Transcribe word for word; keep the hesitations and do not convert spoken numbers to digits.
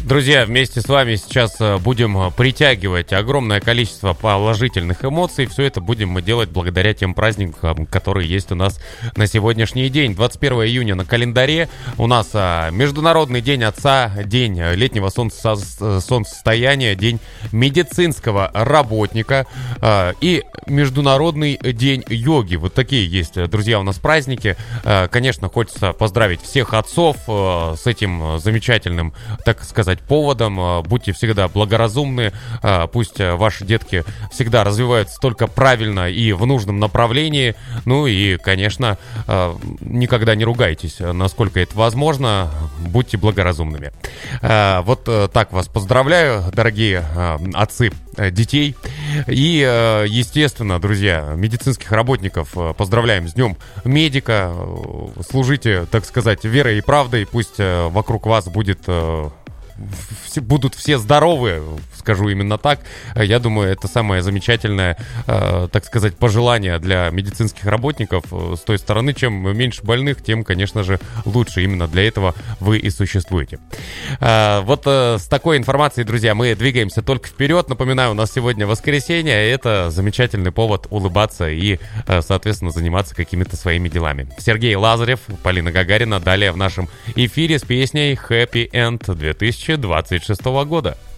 Друзья, вместе с вами сейчас будем притягивать огромное количество положительных эмоций. Все это будем мы делать благодаря тем праздникам, которые есть у нас на сегодняшний день. двадцать первого июня на календаре у нас Международный день отца, день летнего солнце- солнцестояния, день медицинского работника и Международный день йоги. Вот такие есть, друзья, у нас праздники. Конечно, хочется поздравить всех отцов с этим замечательным, так сказать, поводом. Будьте всегда благоразумны, пусть ваши детки всегда развиваются только правильно и в нужном направлении. Ну и, конечно, никогда не ругайтесь, насколько это возможно. Будьте благоразумными. Вот так вас поздравляю, дорогие отцы детей. И, естественно, друзья, медицинских работников поздравляем с Днем медика. Служите, так сказать, верой и правдой. Пусть вокруг вас будет... Все, будут все здоровы, скажу именно так. Я думаю, это самое замечательное, э, так сказать, пожелание для медицинских работников. С той стороны, чем меньше больных, тем, конечно же, лучше. Именно для этого вы и существуете. Э, вот э, с такой информацией, друзья, мы двигаемся только вперед. Напоминаю, у нас сегодня воскресенье. Это замечательный повод улыбаться и, э, соответственно, заниматься какими-то своими делами. Сергей Лазарев, Полина Гагарина. Далее в нашем эфире с песней «Happy End» две тысячи двадцать шестого года.